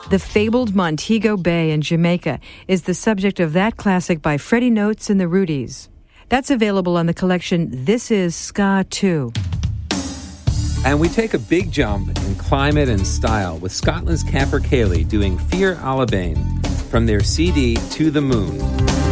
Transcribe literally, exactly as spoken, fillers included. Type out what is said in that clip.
The fabled Montego Bay in Jamaica is the subject of that classic by Freddie Notes and the Rudies. That's available on the collection This Is Ska two. And we take a big jump in climate and style with Scotland's Camper Cayley doing Fear Alabane from their C D To the Moon.